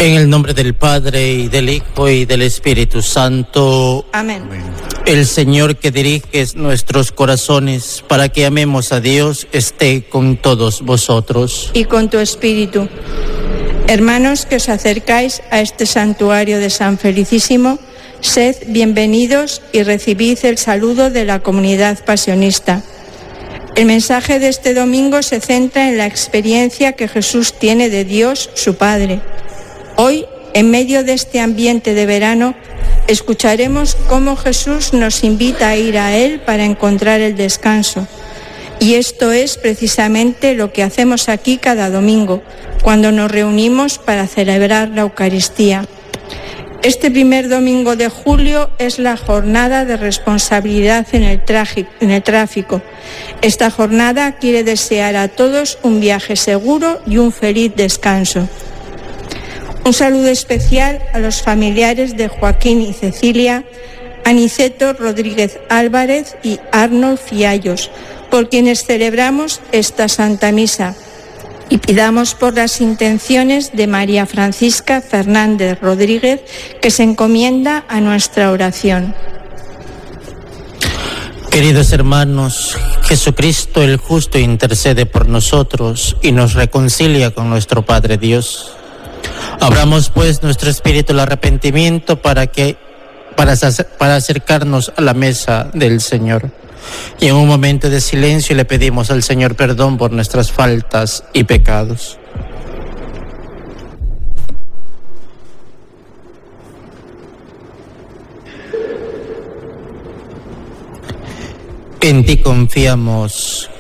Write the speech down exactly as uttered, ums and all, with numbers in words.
En el nombre del Padre, y del Hijo, y del Espíritu Santo. Amén. El Señor que dirige nuestros corazones para que amemos a Dios esté con todos vosotros. Y con tu espíritu. Hermanos que os acercáis a este santuario de San Felicísimo, sed bienvenidos y recibid el saludo de la comunidad pasionista. El mensaje de este domingo se centra en la experiencia que Jesús tiene de Dios, su Padre. Hoy, en medio de este ambiente de verano, escucharemos cómo Jesús nos invita a ir a Él para encontrar el descanso. Y esto es precisamente lo que hacemos aquí cada domingo, cuando nos reunimos para celebrar la Eucaristía. Este primer domingo de julio es la jornada de responsabilidad en el, en el tráfico. Esta jornada quiere desear a todos un viaje seguro y un feliz descanso. Un saludo especial a los familiares de Joaquín y Cecilia, Aniceto Rodríguez Álvarez y Arnold Fiallos, por quienes celebramos esta Santa Misa. Y pidamos por las intenciones de María Francisca Fernández Rodríguez, que se encomienda a nuestra oración. Queridos hermanos, Jesucristo el justo intercede por nosotros y nos reconcilia con nuestro Padre Dios. Abramos pues nuestro espíritu al arrepentimiento para que para, para acercarnos a la mesa del Señor. Y en un momento de silencio le pedimos al Señor perdón por nuestras faltas y pecados. En ti confiamos,